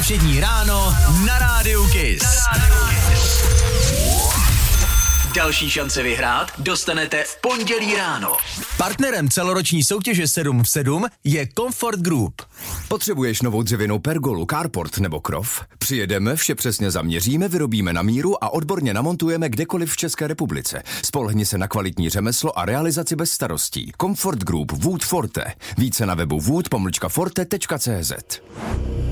Všední ráno na Rádiu Kiss. Další šance vyhrát dostanete v pondělí ráno. Partnerem celoroční soutěže 7 v 7 je Comfort Group. Potřebuješ novou dřevěnou pergolu, carport nebo krov? Přijedeme, vše přesně zaměříme, vyrobíme na míru a odborně namontujeme kdekoliv v České republice. Spolehni se na kvalitní řemeslo a realizaci bez starostí. Comfort Group Wood Forte. Více na webu wood-forte.cz.